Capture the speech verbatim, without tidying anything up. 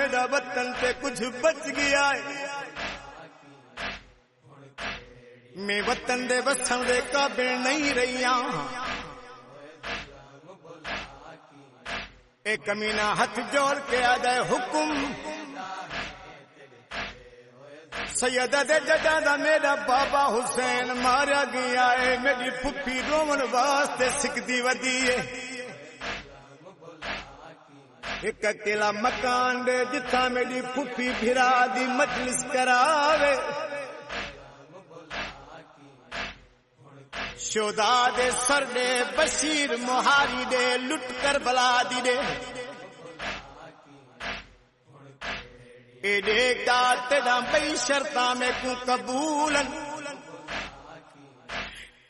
मेरा वतन से कुछ बच गया है। मैं वतन दे वसन दे काबिल नहीं रहिया। एक कमीना हाथ जोड़ के आ जाए हुक्म, सैयदा दे जजा दा मेरा बाबा हुसैन मारा गया है। मेरी फुफी रोवन वास्ते सिकदी वदी है। एक अकेला मकान दे जिथा मेरी फुफी फिरा दी मजलिस करावे। शोदा दे सर दे बशीर मोहारी दे लुट कर बला दी दे। एडे का तेरा बई शर्ता में को कबूलन